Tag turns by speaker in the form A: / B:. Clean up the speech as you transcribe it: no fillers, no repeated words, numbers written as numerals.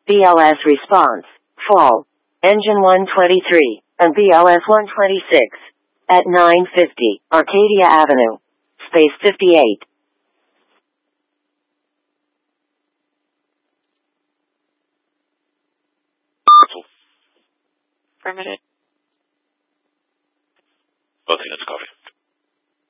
A: BLS response, fall. Engine 123, and BLS 126. At 950, Arcadia Avenue. Space 58.
B: Affirmative.